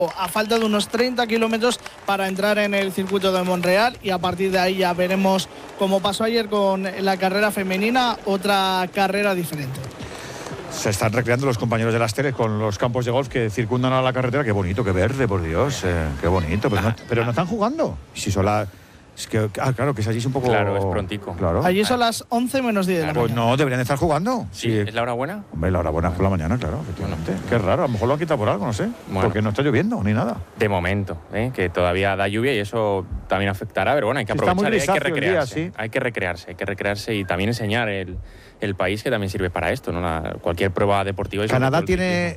a falta de unos 30 kilómetros para entrar en el circuito de Montreal, y a partir de ahí ya veremos, como pasó ayer con la carrera femenina, otra carrera diferente. Se están recreando los compañeros de las teles con los campos de golf que circundan a la carretera. Qué bonito, qué verde, por Dios, qué bonito. Pero no están jugando. Si son es que, claro, que es allí es un poco... Claro, es prontico. Claro. Allí son las 11 menos 10 de la Pues mañana. no, deberían estar jugando. Sí, ¿es la hora buena? Hombre, la hora buena es por la mañana, claro, efectivamente. Qué raro, a lo mejor lo han quitado por algo, no sé. Bueno. Porque no está lloviendo ni nada. De momento, que todavía da lluvia y eso también afectará, pero bueno, hay que Está muy aprovechar, hay que grisáceo el día, recrearse. sí. Hay que recrearse y también enseñar el país, que también sirve para esto, ¿no? Cualquier prueba deportiva. Canadá tiene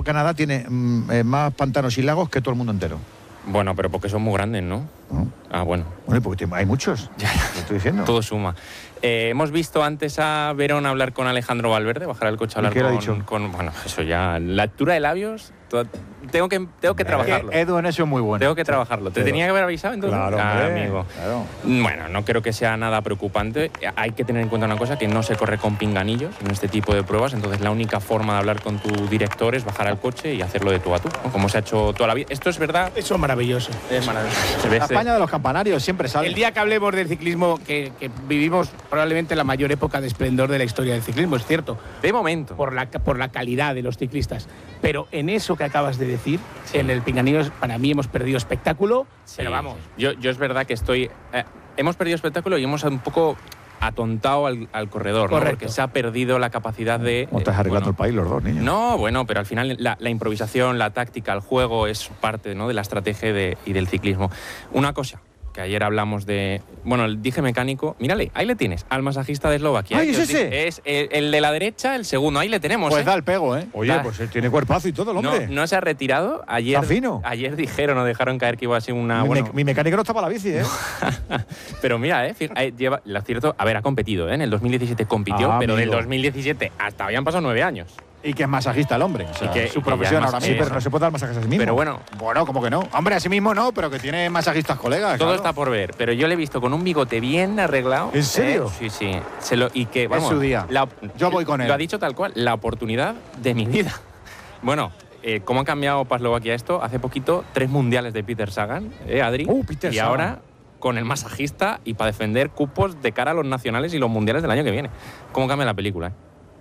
más pantanos y lagos que todo el mundo entero. Bueno, pero porque son muy grandes, ¿no? Ah, bueno. Bueno, porque hay muchos. Ya. Lo estoy diciendo. Todo suma. Hemos visto antes a Verón hablar con Alejandro Valverde, bajar al coche a hablar ¿Y qué le ha dicho? bueno, eso ya, la altura de labios, tengo que trabajarlo. Edu en eso es muy bueno. Tengo que trabajarlo. ¿Te tenía que haber avisado entonces? Claro, hombre, amigo. claro. Bueno, no creo que sea nada preocupante. Hay que tener en cuenta una cosa, que no se corre con pinganillos en este tipo de pruebas, entonces la única forma de hablar con tu director es bajar al coche y hacerlo de tú a tú, ¿no? Como se ha hecho toda la vida. Esto es verdad. Eso es maravilloso. Es maravilloso. La España de los campanarios siempre sale. El día que hablemos del ciclismo, que vivimos probablemente la mayor época de esplendor de la historia del ciclismo, es cierto, De momento. por la calidad de los ciclistas. Pero en eso que acabas de decir, en el Pinganillos, para mí hemos perdido espectáculo, Sí. pero vamos. Yo es verdad que hemos perdido espectáculo y hemos un poco atontado al corredor, ¿no? Correcto. Porque se ha perdido la capacidad de... ¿Cómo estás arreglando el país los dos, niños? No, bueno, pero al final la improvisación, la táctica, el juego es parte, ¿no?, de la estrategia y del ciclismo. Una cosa, que ayer hablamos de... Bueno, el dije mecánico, mírale, ahí le tienes, al masajista de Eslovaquia. ¡Ay, que es os ese! dije, es el de la derecha, el segundo, ahí le tenemos. Pues da el pego, ¿eh? Oye, Da- pues tiene cuerpazo y todo el hombre. No se ha retirado. Ayer, Está fino. Ayer dijeron o dejaron caer que iba a ser una... Mi mecánico no está para la bici, ¿eh? Pero mira, lleva, lo cierto, a ver, ha competido, ¿eh? En el 2017 compitió, pero amigo. del 2017 hasta habían pasado 9 años. Y que es masajista el hombre. O sea, Y que- su y que profesión ya ahora es Sí, mismo. pero no se puede dar masajes a sí mismo. Pero bueno, Bueno, ¿cómo que no? Hombre, a sí mismo no, pero que tiene masajistas colegas. todo claro. está por ver. Pero yo le he visto con un bigote bien arreglado. ¿En serio? Sí, sí. Y que, Es vamos, su día. Yo voy con él. Lo ha dicho tal cual, la oportunidad de mi vida. Bueno, ¿cómo ha cambiado para Eslovaquia esto? Hace poquito, 3 mundiales de Peter Sagan, Adri. Peter y Sagan. ahora con el masajista y para defender cupos de cara a los nacionales y los mundiales del año que viene. ¿Cómo cambia la película?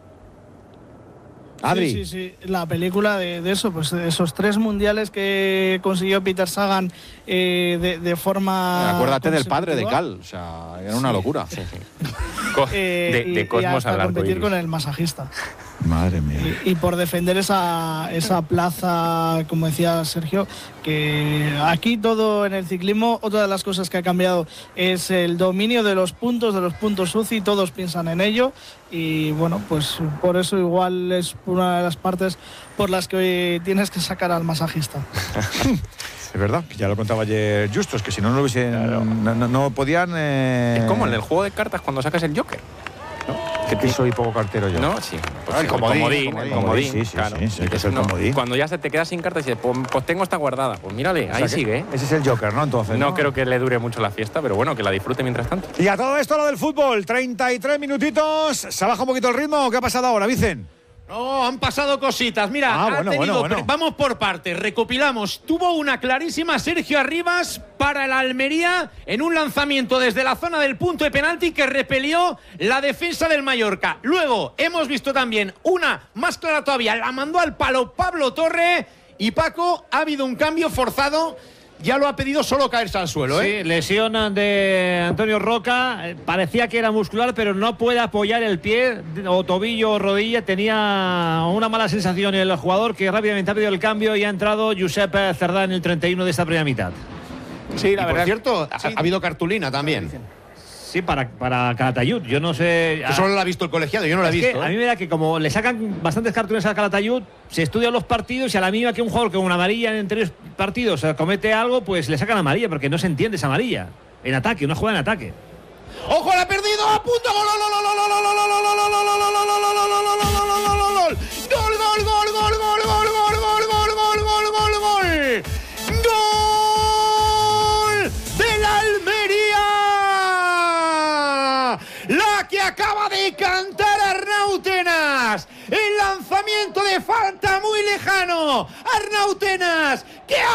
Adri. Sí. La película de eso, pues de esos 3 mundiales que consiguió Peter Sagan de forma. Acuérdate del padre de consecutiva. Cal. O sea, era una locura. De Y Cosmos hasta al arco competir iris. con el masajista. Madre mía. Y por defender esa plaza, como decía Sergio, que aquí todo en el ciclismo, otra de las cosas que ha cambiado es el dominio de los puntos UCI, todos piensan en ello, y bueno, pues por eso igual es una de las partes por las que tienes que sacar al masajista. Es verdad, que ya lo contaba ayer Justos, que si no lo hubiesen. Claro. No podían. Es como en el juego de cartas cuando sacas el Joker. Que soy poco cartero yo. ¿No? Sí. El comodín, el comodín, sí, claro. sí, sí, hay que Dices, ser no, comodín. cuando ya se te queda sin cartas y dices, pues tengo esta guardada. Pues mírale, O sea ahí que sigue, ¿eh? Ese es el Joker, ¿no? Entonces. No creo que le dure mucho la fiesta, pero bueno, que la disfrute mientras tanto. Y a todo esto lo del fútbol, 33 minutitos. ¿Se baja un poquito el ritmo? ¿Qué ha pasado ahora, Vicen? No, han pasado cositas. Mira, bueno. vamos por partes. Recopilamos. Tuvo una clarísima Sergio Arribas para el Almería en un lanzamiento desde la zona del punto de penalti que repelió la defensa del Mallorca. Luego hemos visto también una más clara todavía. La mandó al palo Pablo Torre. Y Paco, ha habido un cambio forzado. Ya lo ha pedido solo caerse al suelo, ¿eh? Sí, lesión de Antonio Roca. Parecía que era muscular, pero no puede apoyar el pie, o tobillo o rodilla. Tenía una mala sensación el jugador, que rápidamente ha pedido el cambio y ha entrado Josep Cerdá en el 31 de esta primera mitad. Sí, la Y por verdad. cierto, sí. ha habido cartulina también. Sí, para Calatayud. Yo no sé. Que solo lo ha visto el colegiado, yo no lo he Es que visto. a mí me da que como le sacan bastantes cartones a Calatayud, se estudian los partidos y a la mínima que un jugador con una amarilla en 3 partidos comete algo, pues le sacan amarilla, porque no se entiende esa amarilla. En ataque, una jugada en ataque. ¡Ojo, la ha perdido! ¡A punto! ¡Gol! ¡Del Almería! La que acaba de cantar Arnau Tenas. El lanzamiento de falta muy lejano. Arnau Tenas, que